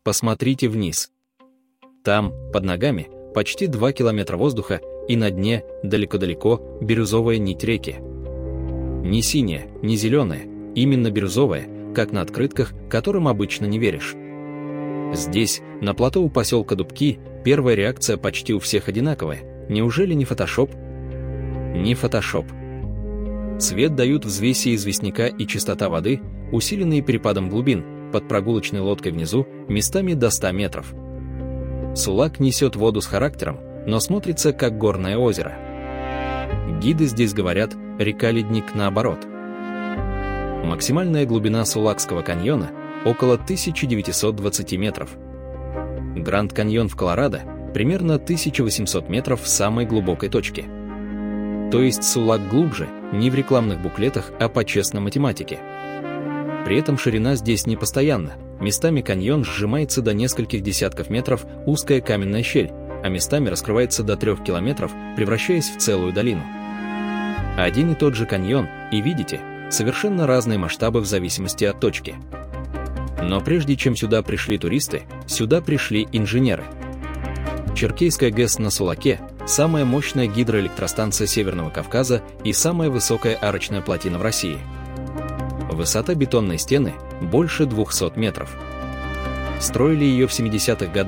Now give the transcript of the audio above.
посмотрите вниз. Там, под ногами, почти 2 километра воздуха, и на дне, далеко-далеко, бирюзовая нить реки. Не синяя, не зеленая, именно бирюзовая, как на открытках, которым обычно не веришь. Здесь, на плато у поселка Дубки, первая реакция почти у всех одинаковая. Неужели не фотошоп? Не фотошоп. Цвет дают взвеси известняка и чистота воды, усиленные перепадом глубин, под прогулочной лодкой внизу, местами до 100 метров. Сулак несет воду с характером, но смотрится как горное озеро. Гиды здесь говорят «река-ледник» наоборот. Максимальная глубина Сулакского каньона – около 1920 метров. Гранд-каньон в Колорадо – примерно 1800 метров в самой глубокой точке. То есть Сулак глубже, не в рекламных буклетах, а по честной математике. При этом ширина здесь не постоянна. Местами каньон сжимается до нескольких десятков метров, узкая каменная щель, а местами раскрывается до 3 километров, превращаясь в целую долину. Один и тот же каньон, и видите, совершенно разные масштабы в зависимости от точки. Но прежде чем сюда пришли туристы, сюда пришли инженеры. Черкейская ГЭС на Сулаке – самая мощная гидроэлектростанция Северного Кавказа и самая высокая арочная плотина в России. Высота бетонной стены – больше 200 метров. Строили ее в 70-х годах